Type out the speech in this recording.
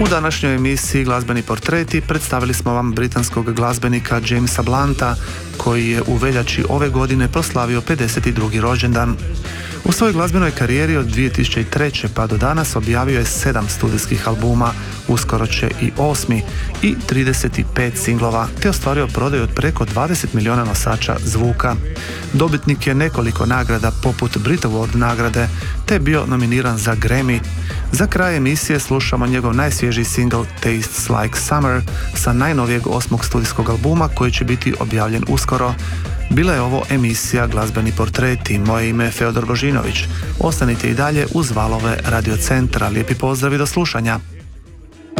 U današnjoj emisiji Glazbeni portreti predstavili smo vam britanskog glazbenika Jamesa Blunta, koji je u veljači ove godine proslavio 52. rođendan. U svojoj glazbenoj karijeri od 2003. pa do danas objavio je 7 studijskih albuma, uskoro će i 8. i 35 singlova, te ostvario prodaju od preko 20 milijuna nosača zvuka. Dobitnik je nekoliko nagrada poput Brit Award nagrade, te je bio nominiran za Grammy. Za kraj emisije slušamo njegov najsvježiji single Tastes Like Summer sa najnovijeg 8. studijskog albuma koji će biti objavljen uskoro. Bila je ovo emisija Glazbeni portreti. Moje ime je Feodor Božinović. Ostanite i dalje uz valove Radio Centra. Lijepi pozdrav i do slušanja.